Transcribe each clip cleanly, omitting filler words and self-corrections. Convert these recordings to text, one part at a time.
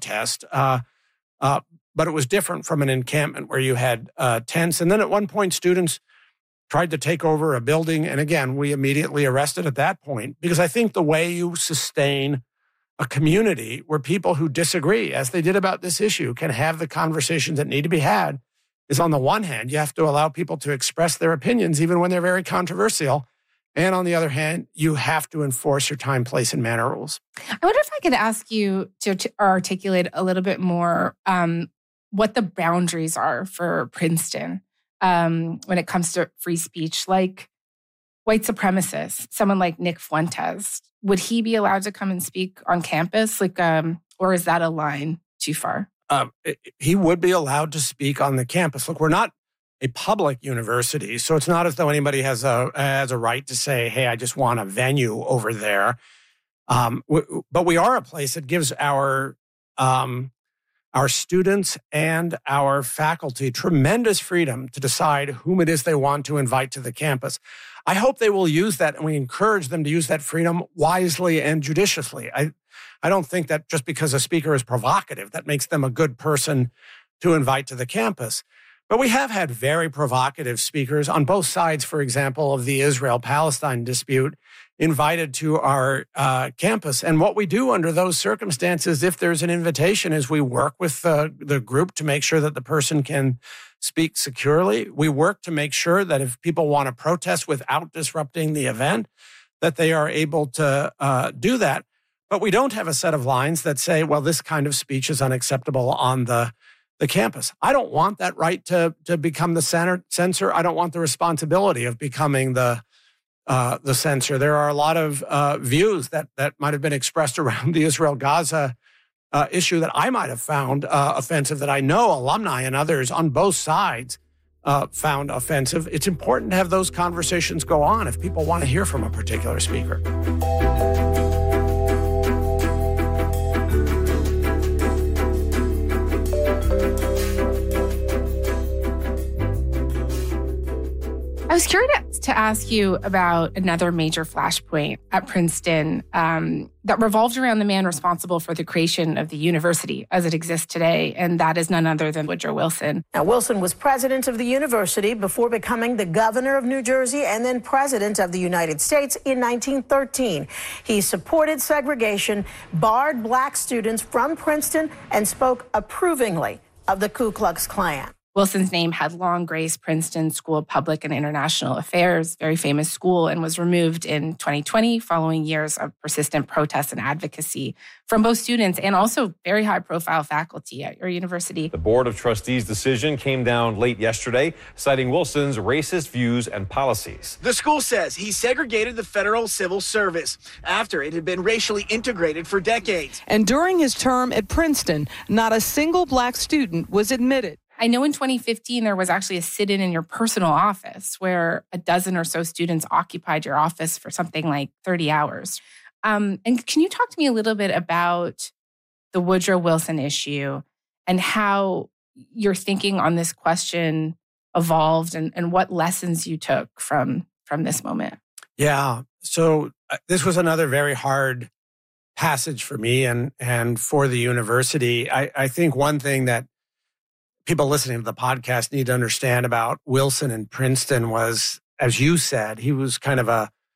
protest. But it was different from an encampment where you had tents. And then at one point, students tried to take over a building. And again, we immediately arrested at that point, because I think the way you sustain a community where people who disagree, as they did about this issue, can have the conversations that need to be had is, on the one hand, you have to allow people to express their opinions, even when they're very controversial. And on the other hand, you have to enforce your time, place, and manner rules. I wonder if I could ask you to articulate a little bit more what the boundaries are for Princeton when it comes to free speech. Like white supremacists, someone like Nick Fuentes, would he be allowed to come and speak on campus? Or is that a line too far? He would be allowed to speak on the campus. Look, we're not a public university, so it's not as though anybody has a right to say, hey, I just want a venue over there. But we are a place that gives our students and our faculty tremendous freedom to decide whom it is they want to invite to the campus. I hope they will use that, and we encourage them to use that freedom wisely and judiciously. I don't think that just because a speaker is provocative, that makes them a good person to invite to the campus. But we have had very provocative speakers on both sides, for example, of the Israel-Palestine dispute, invited to our campus. And what we do under those circumstances, if there's an invitation, is we work with the group to make sure that the person can speak securely. We work to make sure that if people want to protest without disrupting the event, that they are able to do that. But we don't have a set of lines that say, well, this kind of speech is unacceptable on the campus. I don't want that right to become the censor. I don't want the responsibility of becoming the censor. There are a lot of views that might have been expressed around the Israel-Gaza issue that I might have found offensive, that I know alumni and others on both sides found offensive. It's important to have those conversations go on if people want to hear from a particular speaker. I was curious to ask you about another major flashpoint at Princeton that revolved around the man responsible for the creation of the university as it exists today, and that is none other than Woodrow Wilson. Now, Wilson was president of the university before becoming the governor of New Jersey and then president of the United States in 1913. He supported segregation, barred black students from Princeton, and spoke approvingly of the Ku Klux Klan. Wilson's name had long graced Princeton School of Public and International Affairs, very famous school, and was removed in 2020 following years of persistent protests and advocacy from both students and also very high-profile faculty at your university. The Board of Trustees' decision came down late yesterday, citing Wilson's racist views and policies. The school says he segregated the federal civil service after it had been racially integrated for decades. And during his term at Princeton, not a single black student was admitted. I know in 2015, there was actually a sit-in in your personal office where a dozen or so students occupied your office for something like 30 hours. And can you talk to me a little bit about the Woodrow Wilson issue and how your thinking on this question evolved and what lessons you took from this moment? Yeah. So this was another very hard passage for me and for the university. I think one thing that people listening to the podcast need to understand about Wilson and Princeton was, as you said, he was kind of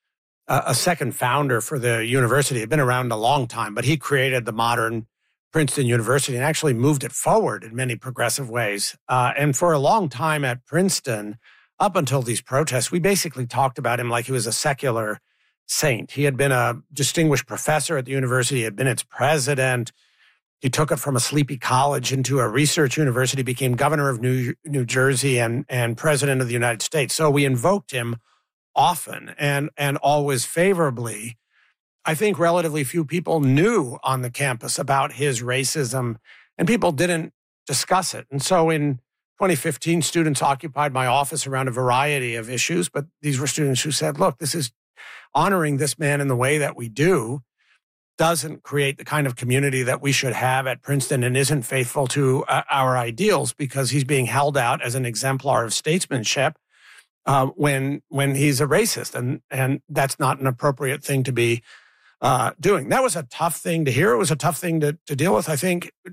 a second founder for the university. He'd been around a long time, but he created the modern Princeton University and actually moved it forward in many progressive ways. And for a long time at Princeton, up until these protests, we basically talked about him like he was a secular saint. He had been a distinguished professor at the university, had been its president. He took it from a sleepy college into a research university, became governor of New Jersey and president of the United States. So we invoked him often and always favorably. I think relatively few people knew on the campus about his racism, and people didn't discuss it. And so in 2015, students occupied my office around a variety of issues, but these were students who said, look, this is honoring this man in the way that we do doesn't create the kind of community that we should have at Princeton and isn't faithful to our ideals, because he's being held out as an exemplar of statesmanship when he's a racist. And that's not an appropriate thing to be doing. That was a tough thing to hear. It was a tough thing to deal with. I think